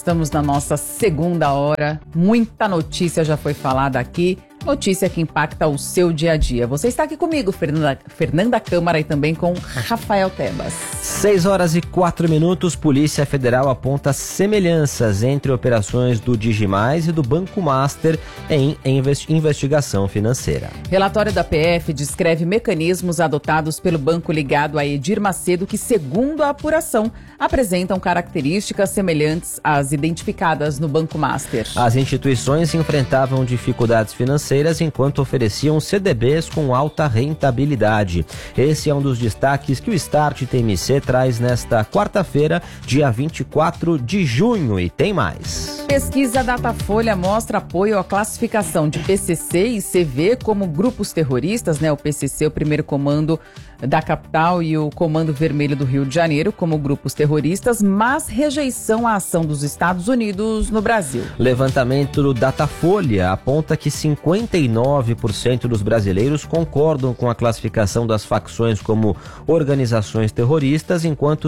Estamos na nossa segunda hora, muita notícia já foi falada aqui, notícia que impacta o seu dia a dia. Você está aqui comigo, Fernanda Câmara, e também com Rafael Tebas. 6h04, Polícia Federal aponta semelhanças entre operações do Digimais e do Banco Master em investigação financeira. Relatório da PF descreve mecanismos adotados pelo banco ligado a Edir Macedo que, segundo a apuração, apresentam características semelhantes às identificadas no Banco Master. As instituições enfrentavam dificuldades financeiras enquanto ofereciam CDBs com alta rentabilidade. Esse é um dos destaques que o Start TMC traz nesta quarta-feira, dia 24 de junho, e tem mais. Pesquisa Datafolha mostra apoio à classificação de PCC e CV como grupos terroristas, O PCC, o primeiro comando da capital, e o Comando Vermelho do Rio de Janeiro como grupos terroristas, mas rejeição à ação dos Estados Unidos no Brasil. Levantamento do Datafolha aponta que 59% dos brasileiros concordam com a classificação das facções como organizações terroristas, enquanto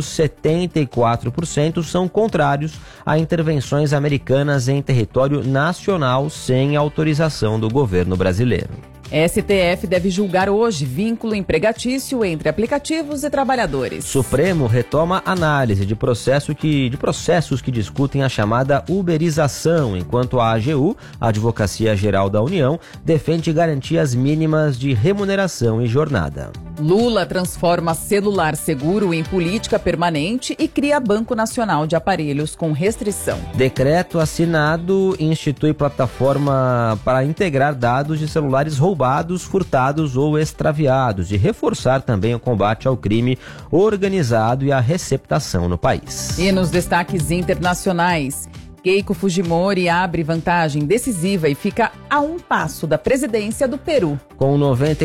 74% são contrários a intervenções americanas em território nacional sem autorização do governo brasileiro. STF deve julgar hoje vínculo empregatício entre aplicativos e trabalhadores. Supremo retoma análise de processos que discutem a chamada uberização, enquanto a AGU, a Advocacia Geral da União, defende garantias mínimas de remuneração e jornada. Lula transforma celular seguro em política permanente e cria Banco Nacional de Aparelhos com restrição. Decreto assinado institui plataforma para integrar dados de celulares roubados, furtados ou extraviados e reforçar também o combate ao crime organizado e a receptação no país. E nos destaques internacionais, Keiko Fujimori abre vantagem decisiva e fica a um passo da presidência do Peru. Com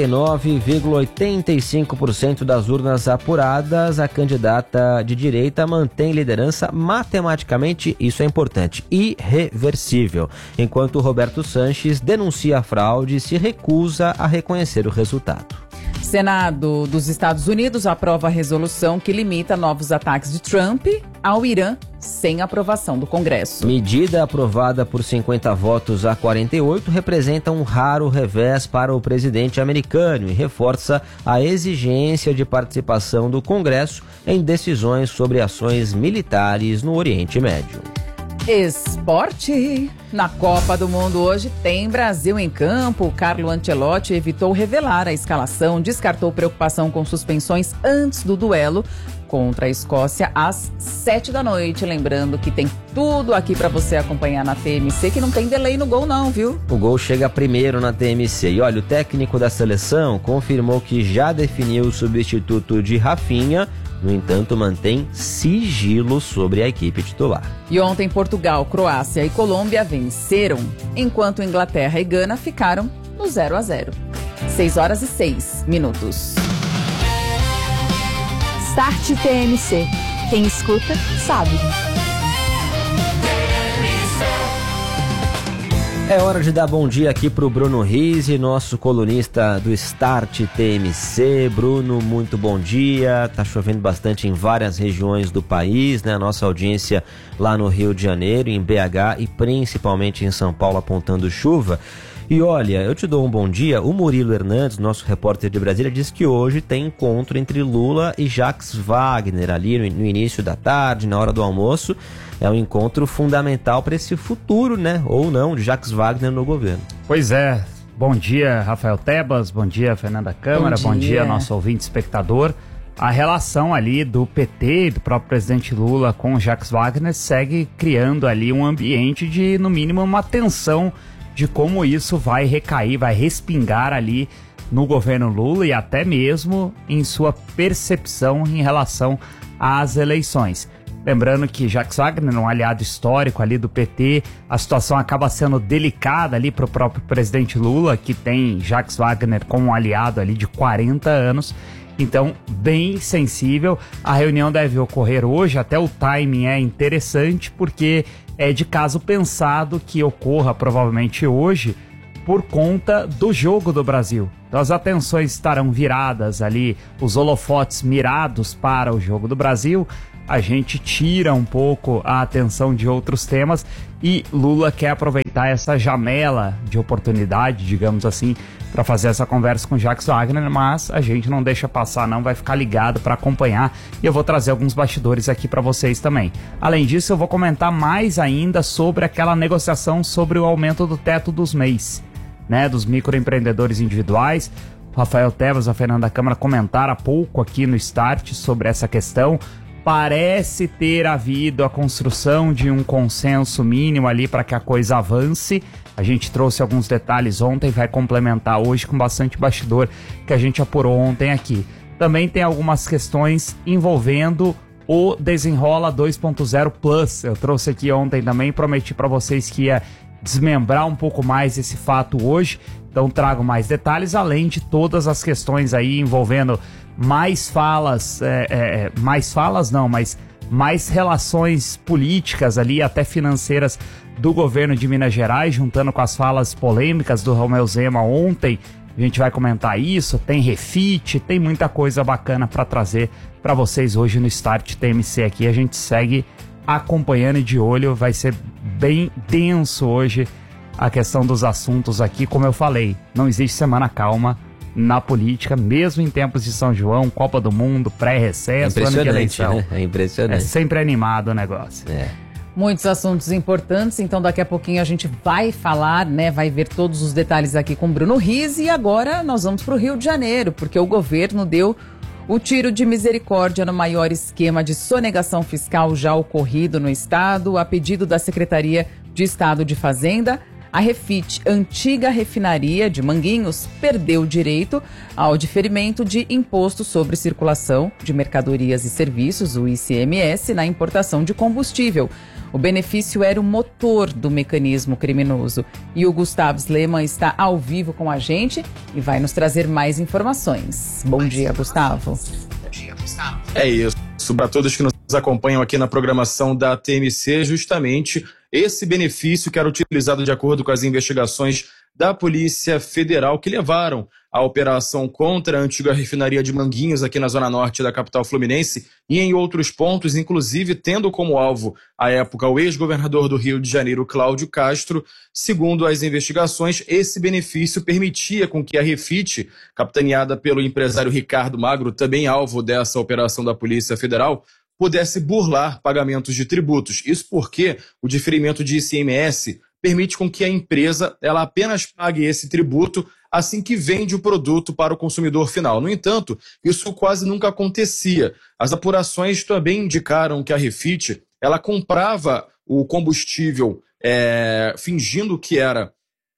99,85% das urnas apuradas, a candidata de direita mantém liderança matematicamente, isso é importante, irreversível, enquanto Roberto Sanches denuncia a fraude e se recusa a reconhecer o resultado. Senado dos Estados Unidos aprova a resolução que limita novos ataques de Trump ao Irã sem aprovação do Congresso. Medida aprovada por 50 votos a 48 representa um raro revés para o presidente americano e reforça a exigência de participação do Congresso em decisões sobre ações militares no Oriente Médio. Esporte. Na Copa do Mundo hoje tem Brasil em campo. Carlo Ancelotti evitou revelar a escalação, descartou preocupação com suspensões antes do duelo contra a Escócia às 7h. Lembrando que tem tudo aqui para você acompanhar na TMC, que não tem delay no gol não, viu? O gol chega primeiro na TMC. E olha, o técnico da seleção confirmou que já definiu o substituto de Rafinha. No entanto, mantém sigilo sobre a equipe titular. E ontem, Portugal, Croácia e Colômbia venceram, enquanto Inglaterra e Gana ficaram no 0-0. 6h06. Start TMC. Quem escuta, sabe. É hora de dar bom dia aqui pro Bruno Rizzi, nosso colunista do Start TMC. Bruno, muito bom dia. Tá chovendo bastante em várias regiões do país, né? A nossa audiência lá no Rio de Janeiro, em BH e principalmente em São Paulo apontando chuva. E olha, eu te dou um bom dia. O Murilo Hernandes, nosso repórter de Brasília, disse que hoje tem encontro entre Lula e Jacques Wagner, ali no início da tarde, na hora do almoço. É um encontro fundamental para esse futuro, né? Ou não, de Jacques Wagner no governo. Pois é. Bom dia, Rafael Tebas. Bom dia, Fernanda Câmara. Bom dia, nosso ouvinte espectador. A relação ali do PT e do próprio presidente Lula com o Jacques Wagner segue criando ali um ambiente de, no mínimo, uma tensão de como isso vai recair, vai respingar ali no governo Lula e até mesmo em sua percepção em relação às eleições. Lembrando que Jacques Wagner é um aliado histórico ali do PT, a situação acaba sendo delicada ali para o próprio presidente Lula, que tem Jacques Wagner como um aliado ali de 40 anos, então bem sensível. A reunião deve ocorrer hoje, até o timing é interessante, porque é de caso pensado que ocorra provavelmente hoje por conta do jogo do Brasil. Então as atenções estarão viradas ali, os holofotes mirados para o jogo do Brasil. a gente tira um pouco a atenção de outros temas e Lula quer aproveitar essa janela de oportunidade, digamos assim, para fazer essa conversa com Jacques Wagner, mas a gente não deixa passar não, vai ficar ligado para acompanhar e eu vou trazer alguns bastidores aqui para vocês também. Além disso, eu vou comentar mais ainda sobre aquela negociação sobre o aumento do teto dos MEIs, né, dos microempreendedores individuais. O Rafael Tebas, a Fernanda Câmara comentaram há pouco aqui no Start sobre essa questão. Parece ter havido a construção de um consenso mínimo ali para que a coisa avance. A gente trouxe alguns detalhes ontem, vai complementar hoje com bastante bastidor que a gente apurou ontem aqui. Também tem algumas questões envolvendo o Desenrola 2.0 Plus. Eu trouxe aqui ontem também, prometi para vocês que ia desmembrar um pouco mais esse fato hoje. Então trago mais detalhes, além de todas as questões aí envolvendo mais relações políticas ali, até financeiras do governo de Minas Gerais, juntando com as falas polêmicas do Romeu Zema ontem. A gente vai comentar isso, tem refit, tem muita coisa bacana para trazer para vocês hoje no Start TMC aqui. A gente segue acompanhando e de olho, vai ser bem denso hoje a questão dos assuntos aqui. Como eu falei, não existe semana calma na política, mesmo em tempos de São João, Copa do Mundo, pré-recesso, ano de eleição. Né? É impressionante. É sempre animado o negócio. Muitos assuntos importantes, então daqui a pouquinho a gente vai falar, né? Vai ver todos os detalhes aqui com Bruno Rizzi. E agora nós vamos para o Rio de Janeiro, porque o governo deu o tiro de misericórdia no maior esquema de sonegação fiscal já ocorrido no estado, a pedido da Secretaria de Estado de Fazenda. A Refit, antiga refinaria de Manguinhos, perdeu o direito ao diferimento de imposto sobre circulação de mercadorias e serviços, o ICMS, na importação de combustível. O benefício era o motor do mecanismo criminoso. E o Gustavo Sleman está ao vivo com a gente e vai nos trazer mais informações. Bom dia, Gustavo. É isso. Para todos que nos acompanham aqui na programação da TMC, justamente esse benefício que era utilizado de acordo com as investigações da Polícia Federal que levaram à operação contra a antiga refinaria de Manguinhos aqui na zona norte da capital fluminense e em outros pontos, inclusive tendo como alvo, à época, o ex-governador do Rio de Janeiro, Cláudio Castro. Segundo as investigações, esse benefício permitia com que a Refit, capitaneada pelo empresário Ricardo Magro, também alvo dessa operação da Polícia Federal, pudesse burlar pagamentos de tributos. Isso porque o diferimento de ICMS permite com que a empresa ela apenas pague esse tributo assim que vende o produto para o consumidor final. No entanto, isso quase nunca acontecia. As apurações também indicaram que a Refit ela comprava o combustível fingindo que era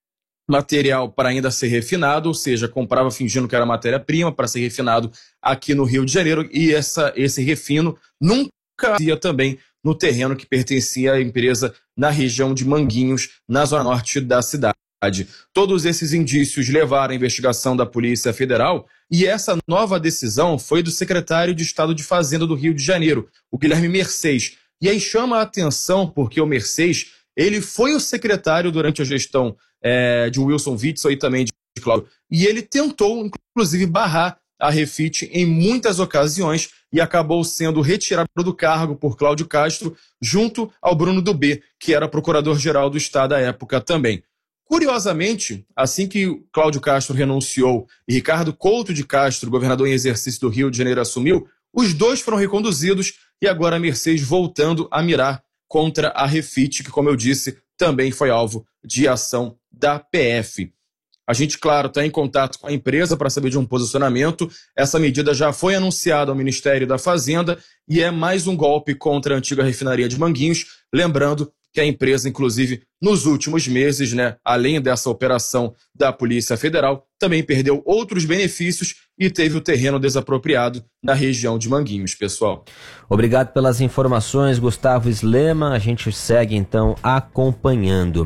material para ainda ser refinado, ou seja, comprava fingindo que era matéria-prima para ser refinado aqui no Rio de Janeiro, e esse refino nunca ia também no terreno que pertencia à empresa na região de Manguinhos, na zona norte da cidade. Todos esses indícios levaram à investigação da Polícia Federal e essa nova decisão foi do secretário de Estado de Fazenda do Rio de Janeiro, o Guilherme Mercês. E aí chama a atenção porque o Mercês, ele foi o secretário durante a gestão de Wilson Witzel e também de Cláudio. E ele tentou, inclusive, barrar a Refit em muitas ocasiões e acabou sendo retirado do cargo por Cláudio Castro, junto ao Bruno Dubé, que era procurador-geral do Estado à época também. Curiosamente, assim que Cláudio Castro renunciou e Ricardo Couto de Castro, governador em exercício do Rio de Janeiro, assumiu, os dois foram reconduzidos e agora a Mercês voltando a mirar contra a Refit, que, como eu disse, também foi alvo de ação da PF. A gente, claro, está em contato com a empresa para saber de um posicionamento. Essa medida já foi anunciada ao Ministério da Fazenda e é mais um golpe contra a antiga refinaria de Manguinhos. Lembrando que a empresa, inclusive, nos últimos meses, além dessa operação da Polícia Federal, também perdeu outros benefícios e teve o terreno desapropriado na região de Manguinhos, pessoal. Obrigado pelas informações, Gustavo Sleman. A gente segue, então, acompanhando.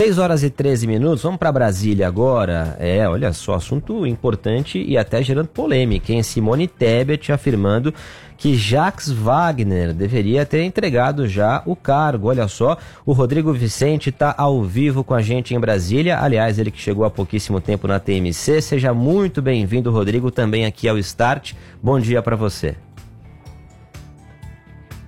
6h13, vamos para Brasília agora. Olha só, assunto importante e até gerando polêmica, hein? Simone Tebet afirmando que Jacques Wagner deveria ter entregado já o cargo. Olha só, o Rodrigo Vicente está ao vivo com a gente em Brasília. Aliás, ele que chegou há pouquíssimo tempo na TMC. Seja muito bem-vindo, Rodrigo, também aqui ao Start. Bom dia para você.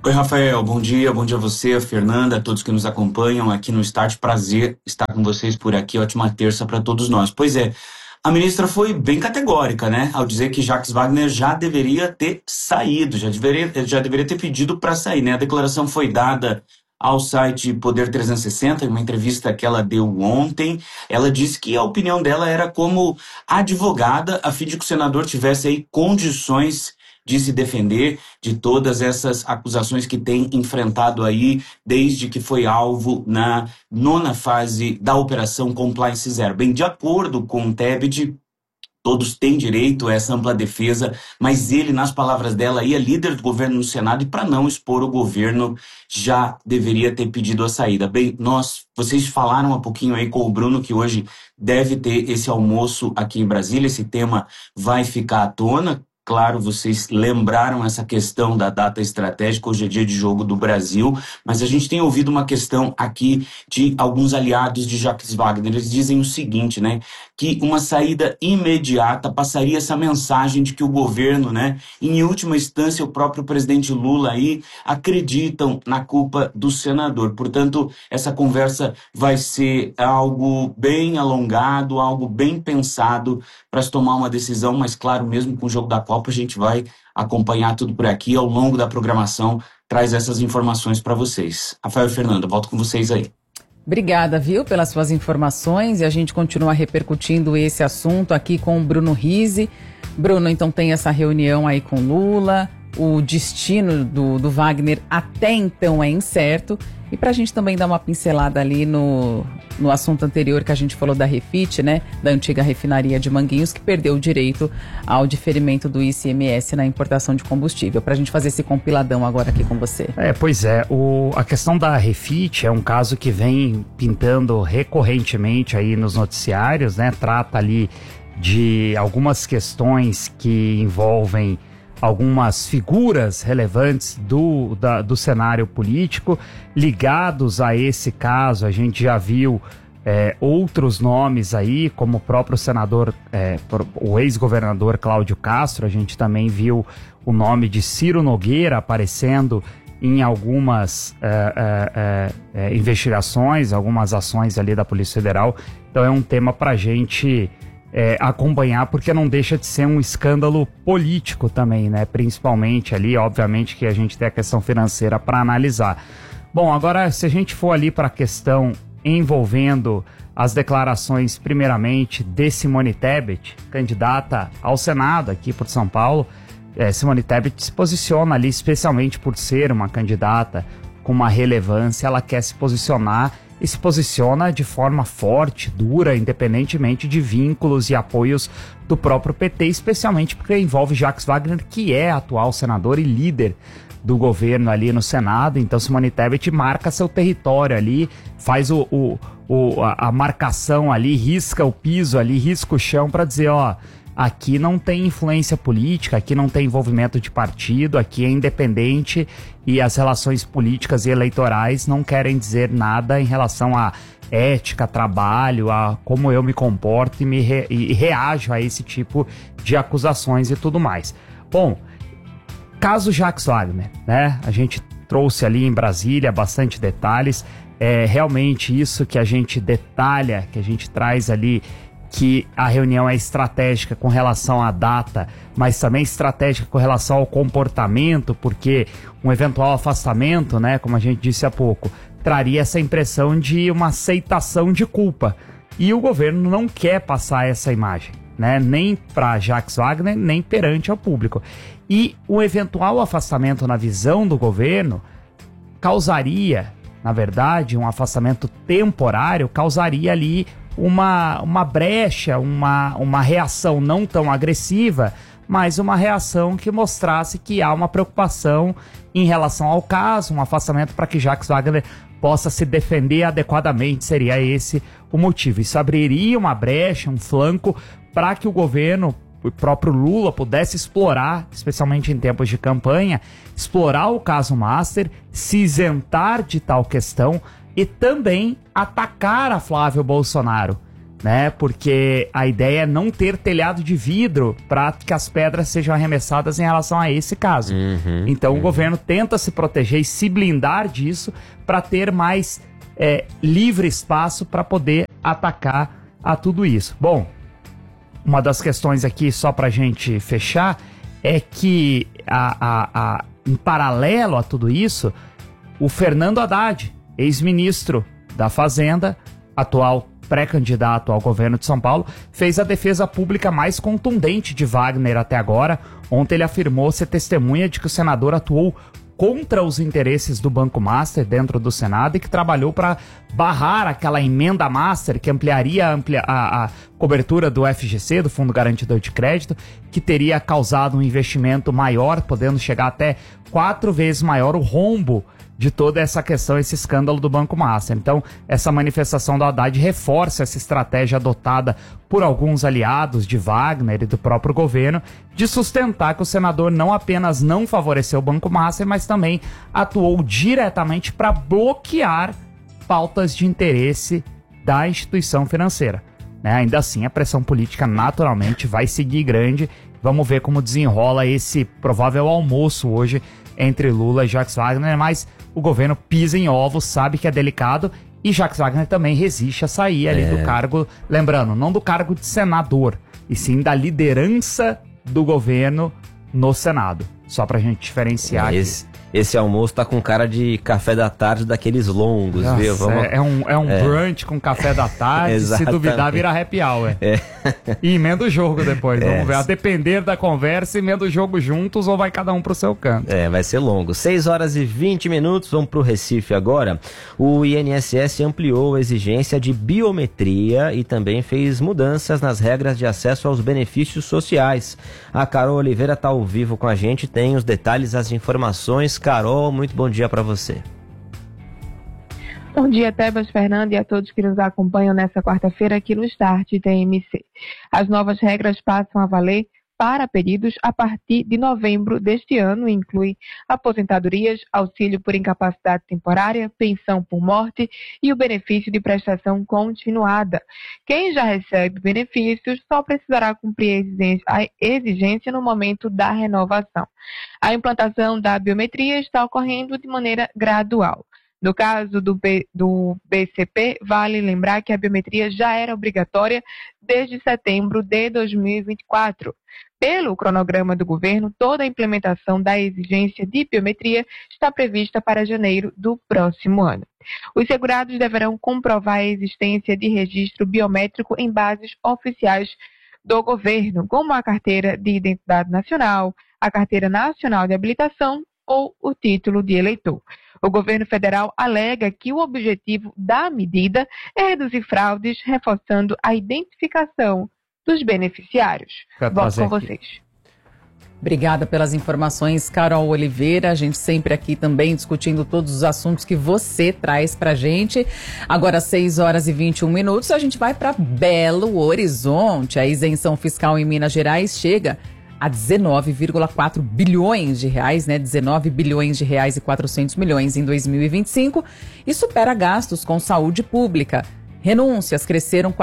Oi, Rafael, bom dia a você, a Fernanda, a todos que nos acompanham aqui no Start. Prazer estar com vocês por aqui, ótima terça para todos nós. Pois é, a ministra foi bem categórica, né, ao dizer que Jacques Wagner já deveria ter saído, já deveria ter pedido para sair, né? A declaração foi dada ao site Poder 360, em uma entrevista que ela deu ontem. Ela disse que a opinião dela era como advogada, a fim de que o senador tivesse aí condições de se defender de todas essas acusações que tem enfrentado aí desde que foi alvo na 9ª fase da Operação Compliance Zero. Bem, de acordo com o Tebet, todos têm direito a essa ampla defesa, mas ele, nas palavras dela, é líder do governo no Senado e, para não expor o governo, já deveria ter pedido a saída. Bem, vocês falaram um pouquinho aí com o Bruno que hoje deve ter esse almoço aqui em Brasília, esse tema vai ficar à tona. Claro, vocês lembraram essa questão da data estratégica, hoje é dia de jogo do Brasil, mas a gente tem ouvido uma questão aqui de alguns aliados de Jacques Wagner. Eles dizem o seguinte, né, que uma saída imediata passaria essa mensagem de que o governo, né, em última instância o próprio presidente Lula aí acreditam na culpa do senador. Portanto, essa conversa vai ser algo bem alongado, algo bem pensado para se tomar uma decisão, mas claro, mesmo com o jogo da Copa, a gente vai acompanhar tudo por aqui ao longo da programação, traz essas informações para vocês. Rafael e Fernanda, volto com vocês aí. Obrigada, viu, pelas suas informações, e a gente continua repercutindo esse assunto aqui com o Bruno Rizzi. Bruno, então tem essa reunião aí com Lula, o destino do Wagner até então é incerto, e para a gente também dar uma pincelada ali no assunto anterior que a gente falou da Refit, né, da antiga refinaria de Manguinhos, que perdeu o direito ao diferimento do ICMS na importação de combustível. Para a gente fazer esse compiladão agora aqui com você. Pois é, a questão da Refit é um caso que vem pintando recorrentemente aí nos noticiários, né, trata ali de algumas questões que envolvem algumas figuras relevantes do cenário político ligados a esse caso. A gente já viu outros nomes aí, como o próprio senador, o ex-governador Cláudio Castro. A gente também viu o nome de Ciro Nogueira aparecendo em algumas investigações, algumas ações ali da Polícia Federal. Então é um tema para a gente acompanhar, porque não deixa de ser um escândalo político também, né? Principalmente ali, obviamente que a gente tem a questão financeira para analisar. Bom, agora se a gente for ali para a questão envolvendo as declarações, primeiramente, de Simone Tebet, candidata ao Senado aqui por São Paulo. Simone Tebet se posiciona ali, especialmente por ser uma candidata com uma relevância, ela quer se posicionar e se posiciona de forma forte, dura, independentemente de vínculos e apoios do próprio PT, especialmente porque envolve Jacques Wagner, que é atual senador e líder do governo ali no Senado. Então Simone Tebet marca seu território ali, faz a marcação ali, risca o piso ali, risca o chão para dizer, ó, aqui não tem influência política, aqui não tem envolvimento de partido, aqui é independente e as relações políticas e eleitorais não querem dizer nada em relação a ética, trabalho, a como eu me comporto e reajo a esse tipo de acusações e tudo mais. Bom, caso Jacques Wagner, né? A gente trouxe ali em Brasília bastante detalhes. Realmente isso que a gente detalha, que a gente traz ali, que a reunião é estratégica com relação à data, mas também estratégica com relação ao comportamento, porque um eventual afastamento, né, como a gente disse há pouco, traria essa impressão de uma aceitação de culpa. E o governo não quer passar essa imagem, né, nem para Jacques Wagner, nem perante ao público. E o eventual afastamento na visão do governo causaria, na verdade, um afastamento temporário, causaria ali uma brecha, uma reação não tão agressiva, mas uma reação que mostrasse que há uma preocupação em relação ao caso, um afastamento para que Jacques Wagner possa se defender adequadamente, seria esse o motivo. Isso abriria uma brecha, um flanco, para que o governo, o próprio Lula, pudesse explorar, especialmente em tempos de campanha, explorar o caso Master, se isentar de tal questão, e também atacar a Flávio Bolsonaro, né? Porque a ideia é não ter telhado de vidro para que as pedras sejam arremessadas em relação a esse caso. Então o governo tenta se proteger e se blindar disso para ter mais livre espaço para poder atacar a tudo isso. Bom, uma das questões aqui, só para a gente fechar, é que em paralelo a tudo isso, o Fernando Haddad, ex-ministro da Fazenda, atual pré-candidato ao governo de São Paulo, fez a defesa pública mais contundente de Wagner até agora. Ontem ele afirmou ser testemunha de que o senador atuou contra os interesses do Banco Master dentro do Senado e que trabalhou para barrar aquela emenda Master que ampliaria a cobertura do FGC, do Fundo Garantidor de Crédito, que teria causado um investimento maior, podendo chegar até 4 vezes maior o rombo de toda essa questão, esse escândalo do Banco Master. Então, essa manifestação do Haddad reforça essa estratégia adotada por alguns aliados de Wagner e do próprio governo de sustentar que o senador não apenas não favoreceu o Banco Master, mas também atuou diretamente para bloquear pautas de interesse da instituição financeira. Né? Ainda assim, a pressão política naturalmente vai seguir grande. Vamos ver como desenrola esse provável almoço hoje entre Lula e Jacques Wagner, mas o governo pisa em ovos, sabe que é delicado, e Jacques Wagner também resiste a sair ali do cargo, lembrando, não do cargo de senador, e sim da liderança do governo no Senado. Só pra gente diferenciar aqui. Esse almoço tá com cara de café da tarde daqueles longos, nossa, viu? É um brunch com café da tarde, se duvidar vira happy hour. E emenda o jogo depois, vamos ver. A depender da conversa, emenda o jogo juntos ou vai cada um pro seu canto. Vai ser longo. 6 horas e 20 minutos, vamos pro Recife agora. O INSS ampliou a exigência de biometria e também fez mudanças nas regras de acesso aos benefícios sociais. A Carol Oliveira tá ao vivo com a gente, tem os detalhes, as informações. Carol, muito bom dia para você. Bom dia, Tebas, Fernando e a todos que nos acompanham nessa quarta-feira aqui no Start TMC. As novas regras passam a valer para pedidos a partir de novembro deste ano e inclui aposentadorias, auxílio por incapacidade temporária, pensão por morte e o benefício de prestação continuada. Quem já recebe benefícios só precisará cumprir a exigência no momento da renovação. A implantação da biometria está ocorrendo de maneira gradual. No caso do BCP, vale lembrar que a biometria já era obrigatória desde setembro de 2024. Pelo cronograma do governo, toda a implementação da exigência de biometria está prevista para janeiro do próximo ano. Os segurados deverão comprovar a existência de registro biométrico em bases oficiais do governo, como a Carteira de Identidade Nacional, a Carteira Nacional de Habilitação ou o título de eleitor. O governo federal alega que o objetivo da medida é reduzir fraudes, reforçando a identificação dos beneficiários. Volto com vocês. Obrigada pelas informações, Carol Oliveira. A gente sempre aqui também discutindo todos os assuntos que você traz pra gente. Agora, 6 horas e 21 minutos, a gente vai para Belo Horizonte. A isenção fiscal em Minas Gerais chega a 19,4 bilhões de reais, né? 19 bilhões de reais e 400 milhões em 2025 e supera gastos com saúde pública. Renúncias cresceram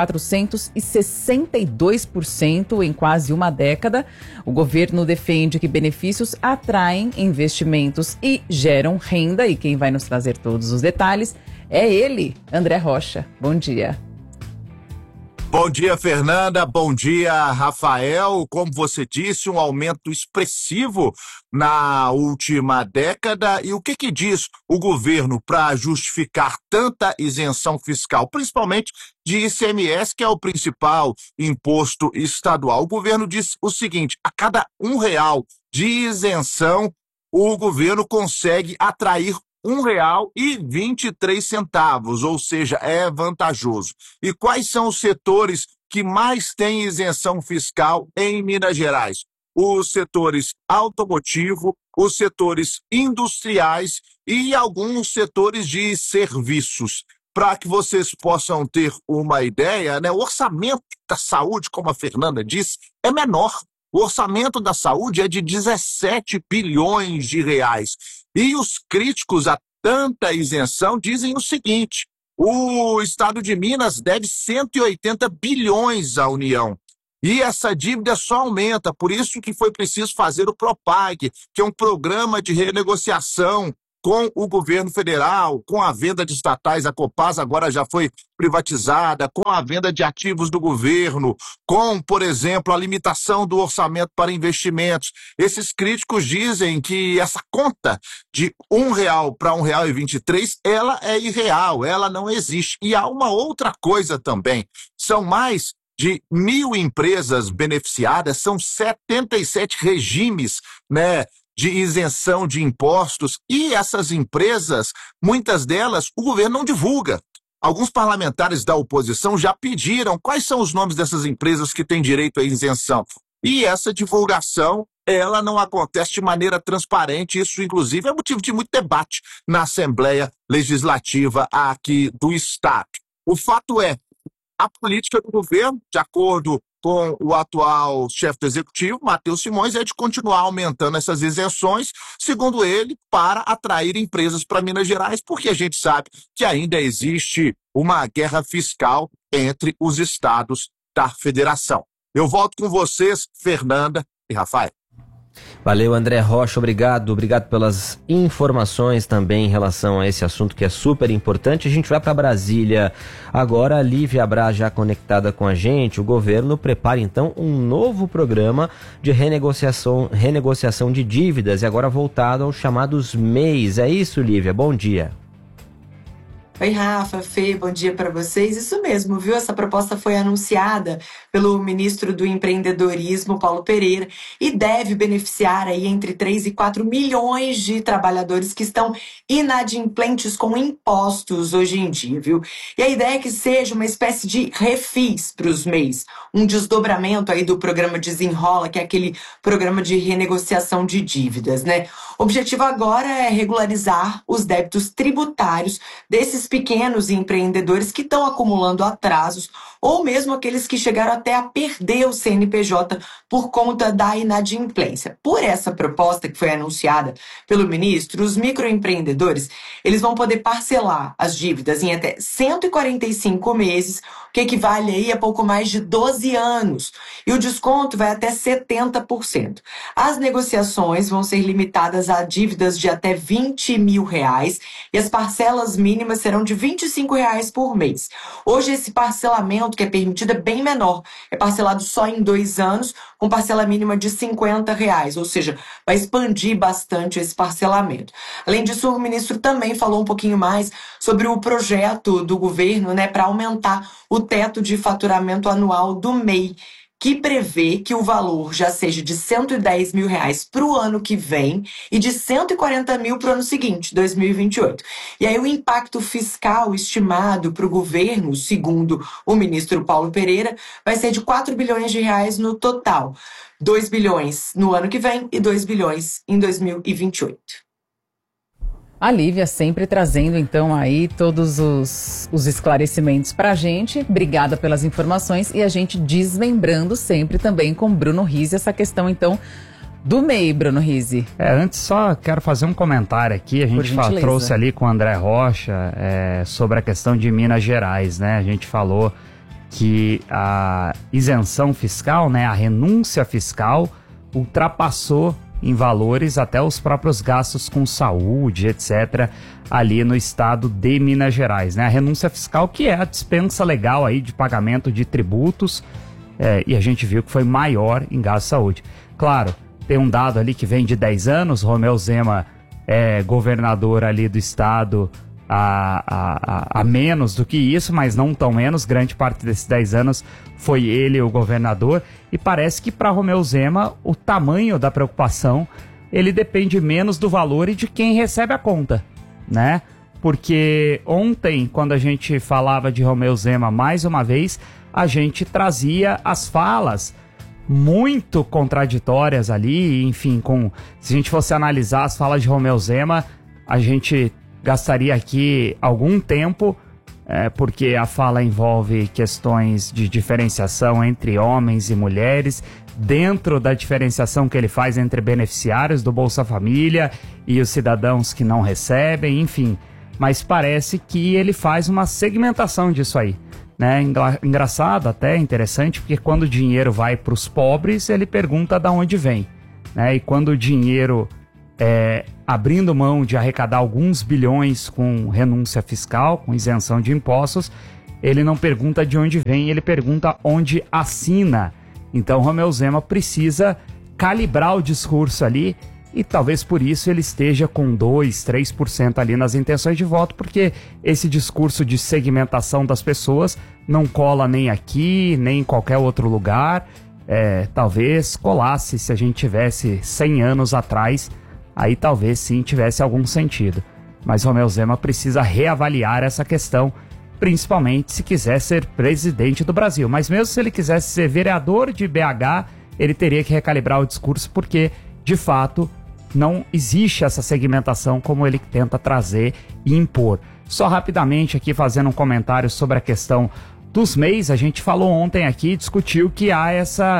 462% em quase uma década. O governo defende que benefícios atraem investimentos e geram renda. E quem vai nos trazer todos os detalhes é ele, André Rocha. Bom dia. Bom dia, Fernanda. Bom dia, Rafael. Como você disse, um aumento expressivo na última década. E o que diz o governo para justificar tanta isenção fiscal, principalmente de ICMS, que é o principal imposto estadual? O governo diz o seguinte: a cada R$1 de isenção, o governo consegue atrair R$1,23, ou seja, é vantajoso. E quais são os setores que mais têm isenção fiscal em Minas Gerais? Os setores automotivo, os setores industriais e alguns setores de serviços. Para que vocês possam ter uma ideia, né, o orçamento da saúde, como a Fernanda disse, é menor. O orçamento da saúde é de 17 bilhões de reais. E os críticos a tanta isenção dizem o seguinte: O estado de Minas deve 180 bilhões à União. E essa dívida só aumenta, por isso que foi preciso fazer o PROPAG, que é um programa de renegociação com o governo federal, com a venda de estatais, a Copasa agora já foi privatizada, com a venda de ativos do governo, com, por exemplo, a limitação do orçamento para investimentos. Esses críticos dizem que essa conta de R$1 para R$1,23, ela é irreal, ela não existe. E há uma outra coisa também, são mais de 1.000 empresas beneficiadas, são 77 regimes, né, de isenção de impostos, e essas empresas, muitas delas, o governo não divulga. Alguns parlamentares da oposição já pediram quais são os nomes dessas empresas que têm direito à isenção. E essa divulgação, ela não acontece de maneira transparente, isso inclusive é motivo de muito debate na Assembleia Legislativa aqui do Estado. O fato é, a política do governo, de acordo com o atual chefe do Executivo, Matheus Simões, é de continuar aumentando essas isenções, segundo ele, para atrair empresas para Minas Gerais, porque a gente sabe que ainda existe uma guerra fiscal entre os estados da federação. Eu volto com vocês, Fernanda e Rafael. Valeu, André Rocha, obrigado pelas informações também em relação a esse assunto que é super importante. A gente vai para Brasília agora, a Lívia Braz já conectada com a gente. O governo prepara então um novo programa de renegociação de dívidas e agora voltado aos chamados MEIs. É isso, Lívia? Bom dia. Oi, Rafa, Fê, bom dia para vocês. Isso mesmo, viu? Essa proposta foi anunciada pelo ministro do Empreendedorismo, Paulo Pereira, e deve beneficiar aí entre 3 e 4 milhões de trabalhadores que estão inadimplentes com impostos hoje em dia, viu? E a ideia é que seja uma espécie de refis para os MEIs, um desdobramento aí do programa Desenrola, que é aquele programa de renegociação de dívidas, né? O objetivo agora é regularizar os débitos tributários desses pequenos empreendedores que estão acumulando atrasos ou mesmo aqueles que chegaram até a perder o CNPJ por conta da inadimplência. Por essa proposta que foi anunciada pelo ministro, os microempreendedores, eles vão poder parcelar as dívidas em até 145 meses, o que equivale aí a pouco mais de 12 anos. E o desconto vai até 70%. As negociações vão ser limitadas a dívidas de até R$20 mil e as parcelas mínimas serão de R$25 por mês. Hoje esse parcelamento que é permitido é bem menor, é parcelado só em 2 anos, com parcela mínima de R$50, ou seja, vai expandir bastante esse parcelamento. Além disso, o ministro também falou um pouquinho mais sobre o projeto do governo, né, para aumentar o teto de faturamento anual do MEI, que prevê que o valor já seja de R$110 mil para o ano que vem e de 140 mil para o ano seguinte, 2028. E aí o impacto fiscal estimado para o governo, segundo o ministro Paulo Pereira, vai ser de R$4 bilhões no total. 2 bilhões no ano que vem e 2 bilhões em 2028. A Lívia sempre trazendo, então, aí todos os esclarecimentos pra gente. Obrigada pelas informações e a gente desmembrando sempre também com Bruno Rizzi essa questão, então, do MEI, Bruno Rizzi. Antes só quero fazer um comentário aqui. A gente trouxe ali com o André Rocha sobre a questão de Minas Gerais, né? A gente falou que a isenção fiscal, né, a renúncia fiscal, ultrapassou em valores até os próprios gastos com saúde, etc., ali no estado de Minas Gerais, né? A renúncia fiscal, que é a dispensa legal aí de pagamento de tributos, e a gente viu que foi maior em gasto de saúde. Claro, tem um dado ali que vem de 10 anos, Romeu Zema é governador ali do estado a menos do que isso, mas não tão menos, grande parte desses 10 anos foi ele o governador, e parece que para Romeu Zema o tamanho da preocupação, ele depende menos do valor e de quem recebe a conta, né? Porque ontem, quando a gente falava de Romeu Zema mais uma vez, a gente trazia as falas muito contraditórias ali, enfim, se a gente fosse analisar as falas de Romeu Zema, a gente gastaria aqui algum tempo, porque a fala envolve questões de diferenciação entre homens e mulheres, dentro da diferenciação que ele faz entre beneficiários do Bolsa Família e os cidadãos que não recebem, enfim. mas parece que ele faz uma segmentação disso aí, né? Engraçado, até interessante, porque quando o dinheiro vai para os pobres, ele pergunta de onde vem, né? E quando o dinheiro abrindo mão de arrecadar alguns bilhões com renúncia fiscal, com isenção de impostos, ele não pergunta de onde vem, ele pergunta onde assina. Então Romeu Zema precisa calibrar o discurso ali, e talvez por isso ele esteja com 2%, 3% ali nas intenções de voto, porque esse discurso de segmentação das pessoas não cola nem aqui, nem em qualquer outro lugar. Talvez colasse se a gente tivesse 100 anos atrás, aí talvez sim tivesse algum sentido. Mas Romeu Zema precisa reavaliar essa questão, principalmente se quiser ser presidente do Brasil. Mas mesmo se ele quisesse ser vereador de BH, ele teria que recalibrar o discurso, porque, de fato, não existe essa segmentação como ele tenta trazer e impor. Só rapidamente aqui fazendo um comentário sobre a questão dos MEIs, a gente falou ontem aqui, discutiu que há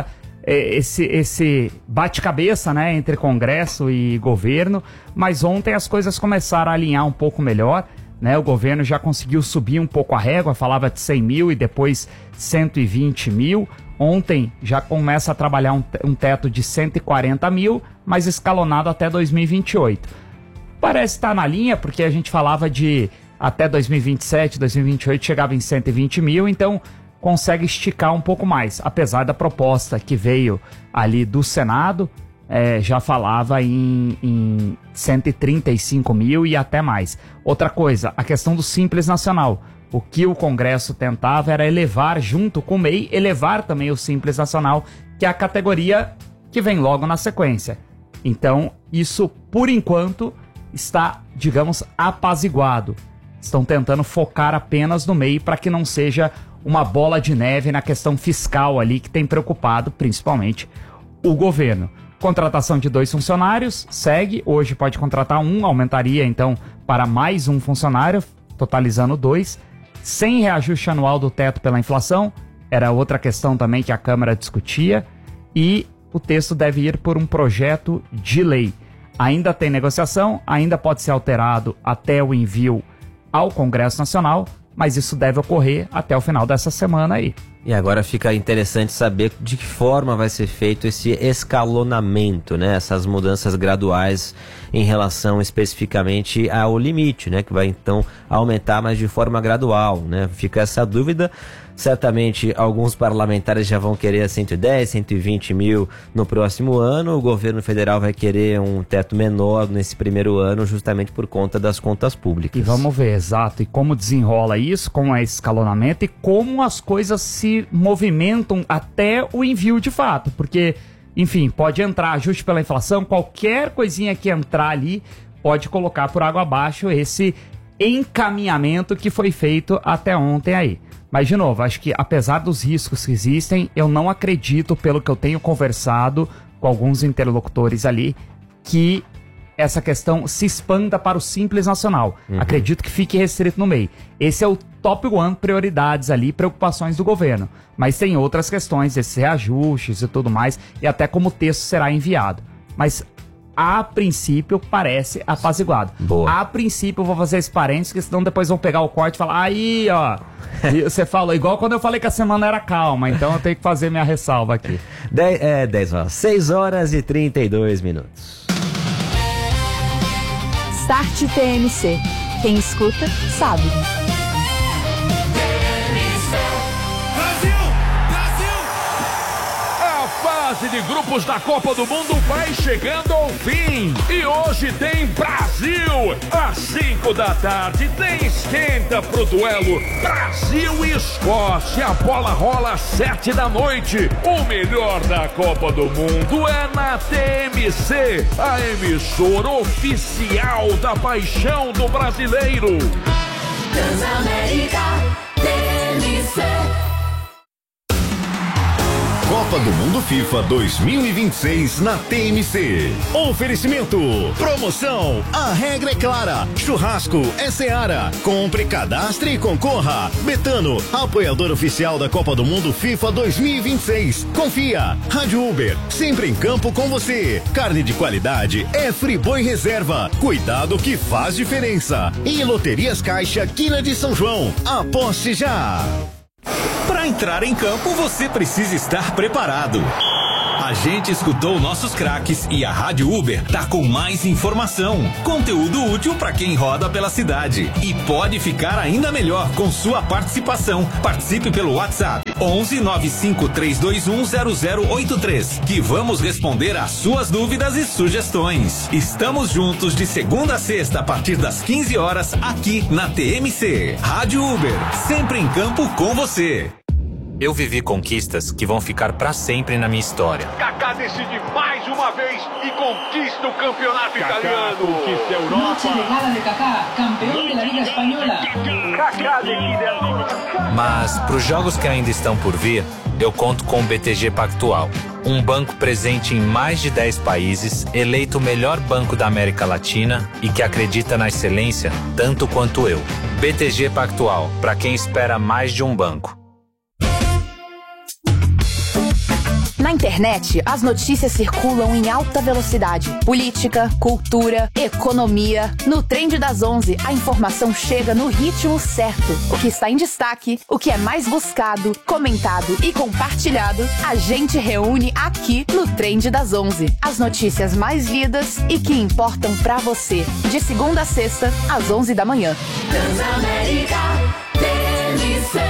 esse bate-cabeça, né, entre Congresso e governo, mas ontem as coisas começaram a alinhar um pouco melhor, né? O governo já conseguiu subir um pouco a régua, falava de 100 mil e depois 120 mil. Ontem já começa a trabalhar um teto de 140 mil, mas escalonado até 2028. Parece estar na linha, porque a gente falava de até 2027, 2028 chegava em 120 mil, então consegue esticar um pouco mais, apesar da proposta que veio ali do Senado, já falava em 135 mil e até mais. Outra coisa, a questão do Simples Nacional. O que o Congresso tentava era elevar, junto com o MEI, elevar também o Simples Nacional, que é a categoria que vem logo na sequência. Então, isso, por enquanto, está, digamos, apaziguado. Estão tentando focar apenas no MEI para que não seja uma bola de neve na questão fiscal ali, que tem preocupado principalmente o governo. Contratação de 2 funcionários, segue. Hoje pode contratar 1, aumentaria então para mais 1 funcionário, totalizando 2. Sem reajuste anual do teto pela inflação, era outra questão também que a Câmara discutia. E o texto deve ir por um projeto de lei. Ainda tem negociação, ainda pode ser alterado até o envio ao Congresso Nacional, mas isso deve ocorrer até o final dessa semana aí. E agora fica interessante saber de que forma vai ser feito esse escalonamento, né? Essas mudanças graduais em relação especificamente ao limite, né? Que vai então aumentar, mas de forma gradual, né? Fica essa dúvida. Certamente alguns parlamentares já vão querer 110, 120 mil no próximo ano. O governo federal vai querer um teto menor nesse primeiro ano, justamente por conta das contas públicas. E vamos ver, exato, e como desenrola isso, como é esse escalonamento e como as coisas se movimentam até o envio de fato. Porque, enfim, pode entrar ajuste pela inflação, qualquer coisinha que entrar ali pode colocar por água abaixo esse encaminhamento que foi feito até ontem aí. Mas, de novo, acho que apesar dos riscos que existem, eu não acredito, pelo que eu tenho conversado com alguns interlocutores ali, que essa questão se expanda para o Simples Nacional. Acredito que fique restrito no MEI. Esse é o top 1 prioridades ali, preocupações do governo. Mas tem outras questões, esses reajustes e tudo mais, e até como o texto será enviado. Mas, a princípio, parece apaziguado. Boa. A princípio, eu vou fazer esse parênteses, porque senão depois vão pegar o corte e falar, aí, ó, e você falou, igual quando eu falei que a semana era calma, então eu tenho que fazer minha ressalva aqui. 10 horas, 6 horas e 32 minutos. Start TMC. Quem escuta, sabe. Fase de grupos da Copa do Mundo vai chegando ao fim e hoje tem Brasil às 5 da tarde, tem esquenta pro duelo Brasil e Escócia, a bola rola às 7 da noite, o melhor da Copa do Mundo é na TMC, a emissora oficial da paixão do brasileiro. Transamérica TMC. Copa do Mundo FIFA 2026 na TMC. Oferecimento, promoção, a regra é clara, churrasco é Seara, compre, cadastre e concorra. Betano, apoiador oficial da Copa do Mundo FIFA 2026. Confia, Rádio Uber, sempre em campo com você. Carne de qualidade é Friboi Reserva, cuidado que faz diferença. E Loterias Caixa Quina de São João, aposte já. Para entrar em campo, você precisa estar preparado. A gente escutou nossos craques e a Rádio Uber tá com mais informação, conteúdo útil para quem roda pela cidade. E pode ficar ainda melhor com sua participação. Participe pelo WhatsApp 11 95 321 0083, que vamos responder às suas dúvidas e sugestões. Estamos juntos de segunda a sexta a partir das 15 horas aqui na TMC. Rádio Uber, sempre em campo com você. Eu vivi conquistas que vão ficar para sempre na minha história. Kaká decide mais uma vez e conquista o campeonato italiano. Conquista a Europa. Noche de gala de Kaká, campeão da Liga Espanhola. Kaká decide a Liga. Mas para os jogos que ainda estão por vir, eu conto com o BTG Pactual, um banco presente em mais de 10 países, eleito o melhor banco da América Latina e que acredita na excelência tanto quanto eu. BTG Pactual, para quem espera mais de um banco. Na internet, as notícias circulam em alta velocidade. Política, cultura, economia. No Trend das 11, a informação chega no ritmo certo. O que está em destaque, o que é mais buscado, comentado e compartilhado, a gente reúne aqui no Trend das 11. As notícias mais lidas e que importam pra você. De segunda a sexta, às 11 da manhã. Transamérica TMC.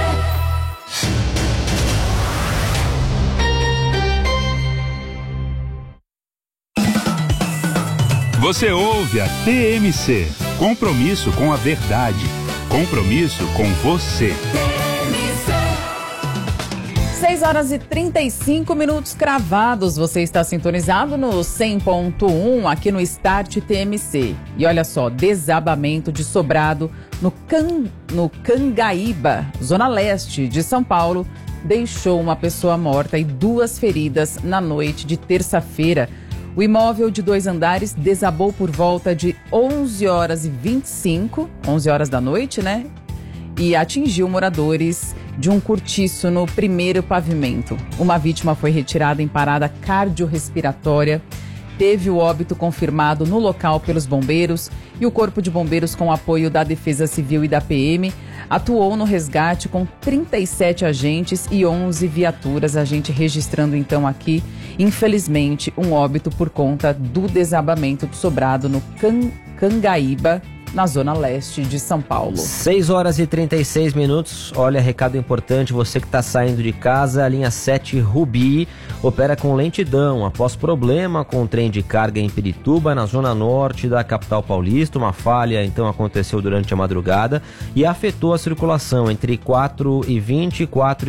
Você ouve a TMC. Compromisso com a verdade. Compromisso com você. 6 horas e 35 minutos cravados. Você está sintonizado no 100.1 aqui no Start TMC. E olha só, desabamento de sobrado no Cangaíba, zona leste de São Paulo, deixou uma pessoa morta e 2 feridas na noite de terça-feira. O imóvel de 2 andares desabou por volta de 11 horas da noite, né? E atingiu moradores de um cortiço no primeiro pavimento. Uma vítima foi retirada em parada cardiorrespiratória. Teve o óbito confirmado no local pelos bombeiros e o Corpo de Bombeiros, com apoio da Defesa Civil e da PM, atuou no resgate com 37 agentes e 11 viaturas. A gente registrando então aqui, infelizmente, um óbito por conta do desabamento do sobrado no Cangaíba, na zona leste de São Paulo. 6 horas e 36 minutos. Olha, recado importante, você que está saindo de casa, a linha 7 Rubi opera com lentidão após problema com o trem de carga em Pirituba, na zona norte da capital paulista. Uma falha então aconteceu durante a madrugada e afetou a circulação entre 4h20 e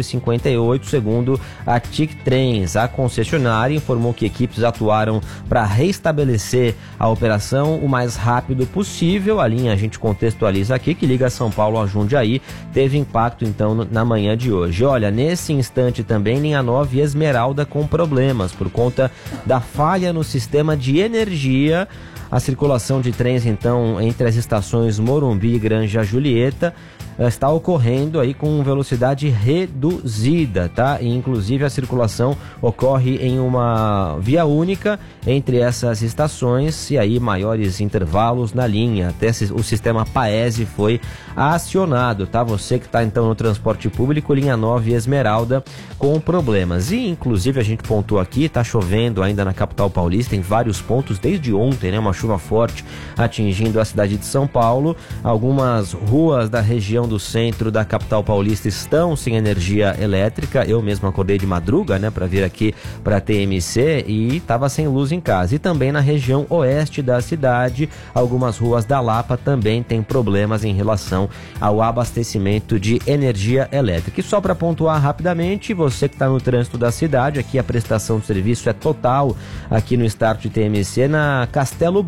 4h58, segundo a TIC Trens. A concessionária informou que equipes atuaram para restabelecer a operação o mais rápido possível. A linha, a gente contextualiza aqui, que liga São Paulo a Jundiaí, teve impacto então na manhã de hoje. Olha, nesse instante também linha 9 Esmeralda com problemas por conta da falha no sistema de energia. A circulação de trens então entre as estações Morumbi e Granja Julieta está ocorrendo aí com velocidade reduzida, tá? E inclusive a circulação ocorre em uma via única entre essas estações e aí maiores intervalos na linha. Até o sistema Paese foi acionado, tá? Você que está então no transporte público, linha 9 Esmeralda com problemas. E inclusive a gente pontuou aqui, tá chovendo ainda na capital paulista em vários pontos desde ontem, né? Uma chuva forte atingindo a cidade de São Paulo. Algumas ruas da região do centro da capital paulista estão sem energia elétrica. Eu mesmo acordei de madruga, né, para vir aqui para a TMC e estava sem luz em casa. E também na região oeste da cidade, algumas ruas da Lapa também têm problemas em relação ao abastecimento de energia elétrica. E só para pontuar rapidamente, você que está no trânsito da cidade, aqui a prestação de serviço é total aqui no Start TMC na Castelo Branco.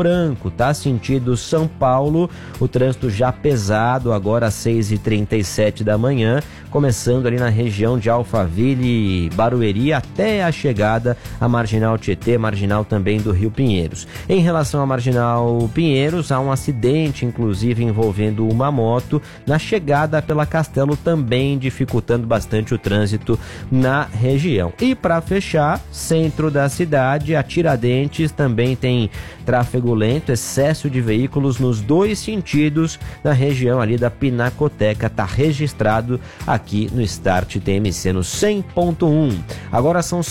Branco, tá? Sentido São Paulo, o trânsito já pesado, agora às 6h37 da manhã, começando ali na região de Alphaville, Barueri, até a chegada à Marginal Tietê, marginal também do Rio Pinheiros. Em relação à Marginal Pinheiros, há um acidente, inclusive envolvendo uma moto, na chegada pela Castelo, também dificultando bastante o trânsito na região. E para fechar, centro da cidade, a Tiradentes também tem tráfego lento, excesso de veículos nos dois sentidos na região ali da Pinacoteca, está registrado aqui no Start TMC no 100.1. Agora são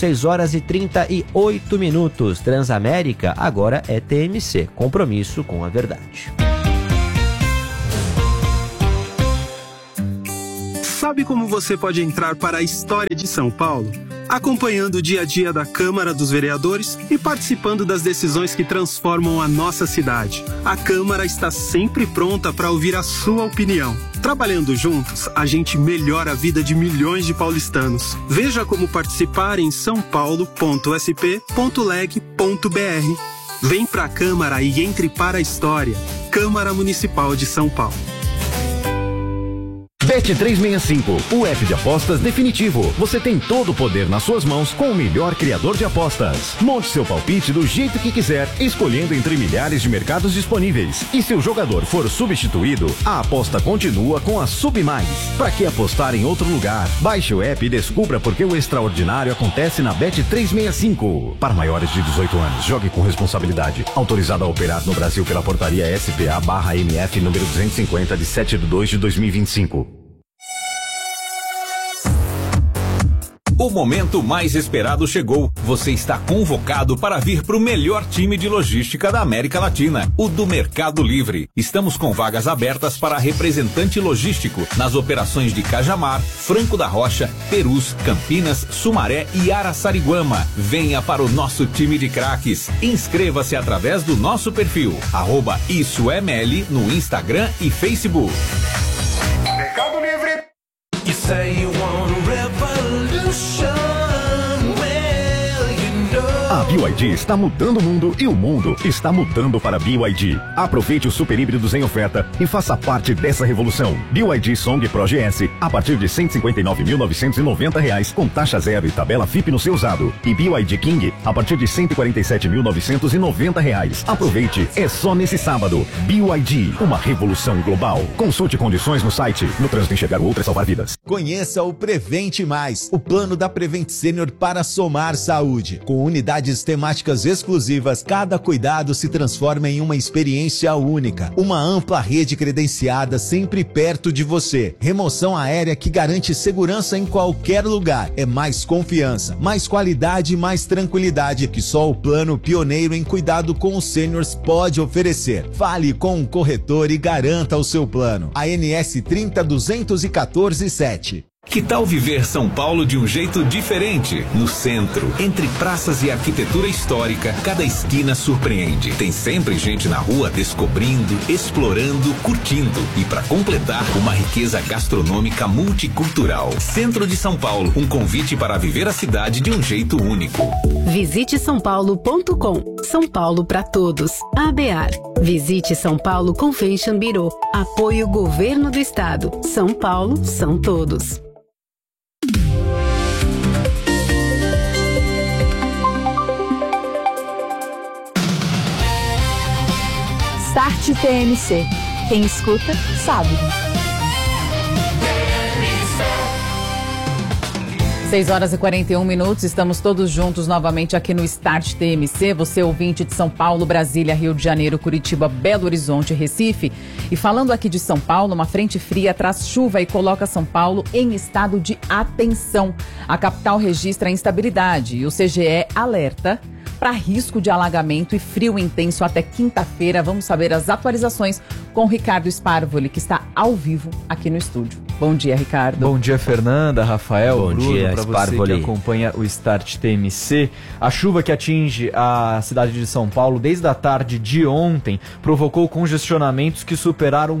6h38. Transamérica agora é TMC, compromisso com a verdade. Sabe como você pode entrar para a história de São Paulo? Acompanhando o dia a dia da Câmara dos Vereadores e participando das decisões que transformam a nossa cidade. A Câmara está sempre pronta para ouvir a sua opinião. Trabalhando juntos, a gente melhora a vida de milhões de paulistanos. Veja como participar em saopaulo.sp.leg.br. Vem pra Câmara e entre para a história. Câmara Municipal de São Paulo. Bet365, o app de apostas definitivo. Você tem todo o poder nas suas mãos com o melhor criador de apostas. Monte seu palpite do jeito que quiser, escolhendo entre milhares de mercados disponíveis. E se o jogador for substituído, a aposta continua com a Sub Mais. Para que apostar em outro lugar? Baixe o app e descubra por que o extraordinário acontece na Bet365. Para maiores de 18 anos, jogue com responsabilidade. Autorizado a operar no Brasil pela portaria SPA/MF número 250 de 7/2/2025. O momento mais esperado chegou. Você está convocado para vir para o melhor time de logística da América Latina, o do Mercado Livre. Estamos com vagas abertas para representante logístico nas operações de Cajamar, Franco da Rocha, Perus, Campinas, Sumaré e Araçariguama. Venha para o nosso time de craques. Inscreva-se através do nosso perfil @IssoEML no Instagram e Facebook. Mercado Livre. You say you want a revolution. A BYD está mudando o mundo e o mundo está mudando para a BYD. Aproveite os super híbridos em oferta e faça parte dessa revolução. BYD Song Pro GS a partir de R$ 159.990 com taxa zero e tabela FIP no seu usado. E BYD King a partir de R$ 147.990. Aproveite, é só nesse sábado. BYD, uma revolução global. Consulte condições no site. No trânsito enxergar o outro é salvar vidas. Conheça o Prevente Mais, o plano da Prevent Senior para somar saúde. Com unidades temáticas exclusivas, cada cuidado se transforma em uma experiência única. Uma ampla rede credenciada sempre perto de você. Remoção aérea que garante segurança em qualquer lugar. É mais confiança, mais qualidade e mais tranquilidade que só o plano pioneiro em cuidado com os sêniors pode oferecer. Fale com um corretor e garanta o seu plano. ANS 30.214.7. Que tal viver São Paulo de um jeito diferente? No centro, entre praças e arquitetura histórica, cada esquina surpreende. Tem sempre gente na rua descobrindo, explorando, curtindo. E para completar, uma riqueza gastronômica multicultural. Centro de São Paulo, um convite para viver a cidade de um jeito único. Visite sãopaulo.com. São Paulo para todos. ABAR. Visite São Paulo Convention Bureau. Apoio Governo do Estado. São Paulo são todos. Start TMC. Quem escuta, sabe. 6h41, estamos todos juntos novamente aqui no Start TMC, você ouvinte de São Paulo, Brasília, Rio de Janeiro, Curitiba, Belo Horizonte, Recife. E falando aqui de São Paulo, uma frente fria traz chuva e coloca São Paulo em estado de atenção. A capital registra instabilidade e o CGE alerta para risco de alagamento e frio intenso até quinta-feira. Vamos saber as atualizações com o Ricardo Sparvoli, que está ao vivo aqui no estúdio. Bom dia, Ricardo. Bom dia, Fernanda, Rafael, Bom Bruno, dia, para você que acompanha o Start TMC. A chuva que atinge a cidade de São Paulo desde a tarde de ontem provocou congestionamentos que superaram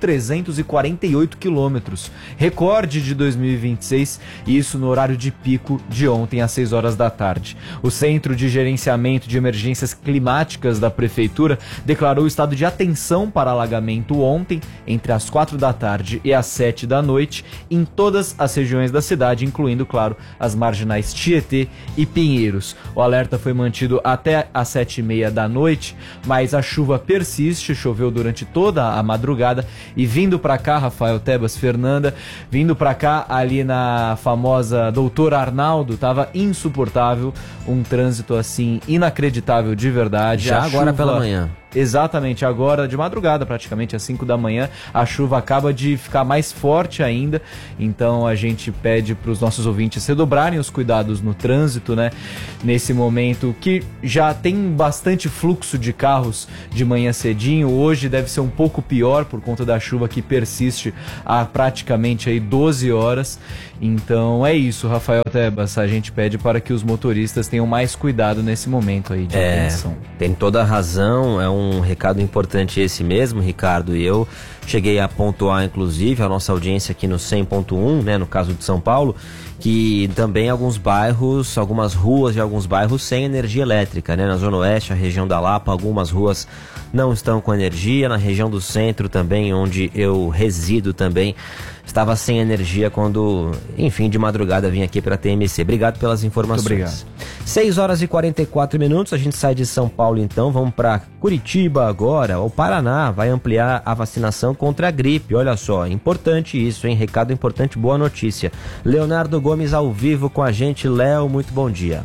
1.348 quilômetros, recorde de 2026, e isso no horário de pico de ontem às 6 horas da tarde. O Centro de Gerenciamento de Emergências Climáticas da Prefeitura declarou estado de atenção para alagamento ontem, entre as 4 da tarde e as 7 da noite, em todas as regiões da cidade, incluindo, claro, as marginais Tietê e Pinheiros. O alerta foi mantido até as 7h30 da noite, mas a chuva persiste, choveu durante toda a madrugada, e vindo para cá, Rafael, Tebas, Fernanda, vindo para cá ali na famosa Doutor Arnaldo, tava insuportável, um trânsito assim inacreditável de verdade. Já agora pela manhã. Exatamente, agora de madrugada, praticamente às 5 da manhã, a chuva acaba de ficar mais forte ainda, então a gente pede para os nossos ouvintes redobrarem os cuidados no trânsito, né? Nesse momento que já tem bastante fluxo de carros de manhã cedinho, hoje deve ser um pouco pior por conta da chuva que persiste há praticamente aí 12 horas, então é isso, Rafael Tebas, a gente pede para que os motoristas tenham mais cuidado nesse momento aí de atenção. Tem toda a razão, é um recado importante esse mesmo, Ricardo, e eu cheguei a pontuar, inclusive, a nossa audiência aqui no 100.1, né, no caso de São Paulo, que também alguns bairros, algumas ruas de alguns bairros sem energia elétrica, né, na Zona Oeste, a região da Lapa, algumas ruas não estão com energia, na região do centro também, onde eu resido também, estava sem energia quando, enfim, de madrugada vim aqui para a TMC. Obrigado pelas informações. Muito obrigado. 6 horas e 44 minutos, a gente sai de São Paulo então, vamos para Curitiba agora. O Paraná vai ampliar a vacinação contra a gripe, olha só, importante isso, hein? Recado importante, boa notícia. Leonardo Gomes ao vivo com a gente. Léo, muito bom dia.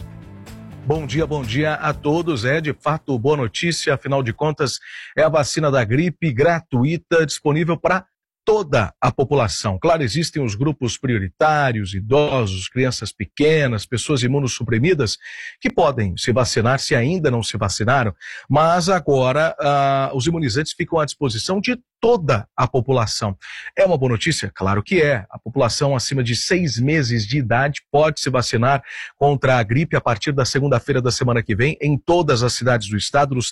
Bom dia a todos. É de fato boa notícia, afinal de contas é a vacina da gripe gratuita, disponível para toda a população. Claro, existem os grupos prioritários, idosos, crianças pequenas, pessoas imunossuprimidas, que podem se vacinar se ainda não se vacinaram, mas agora os imunizantes ficam à disposição de toda a população. É uma boa notícia? Claro que é. A população acima de 6 meses de idade pode se vacinar contra a gripe a partir da segunda-feira da semana que vem, em todas as cidades do estado, nos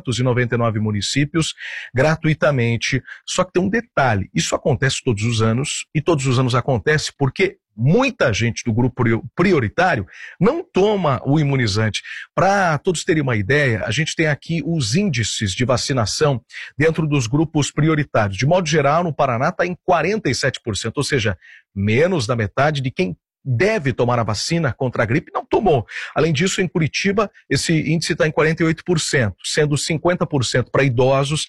399 municípios, gratuitamente. Só que tem um detalhe, isso acontece todos os anos, e todos os anos acontece porque muita gente do grupo prioritário não toma o imunizante. Para todos terem uma ideia, a gente tem aqui os índices de vacinação dentro dos grupos prioritários. De modo geral, no Paraná está em 47%, ou seja, menos da metade de quem deve tomar a vacina contra a gripe não tomou. Além disso, em Curitiba, esse índice está em 48%, sendo 50% para idosos,